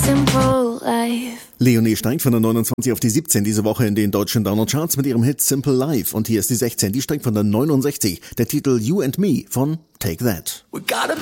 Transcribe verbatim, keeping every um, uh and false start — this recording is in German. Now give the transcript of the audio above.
simple life. Leonie steigt von der neunundzwanzig auf die siebzehn diese Woche in den deutschen Download-Charts mit ihrem Hit Simple Life. Und hier ist die sechzehn, die steigt von der neunundsechzig. Der Titel You and Me von Take That.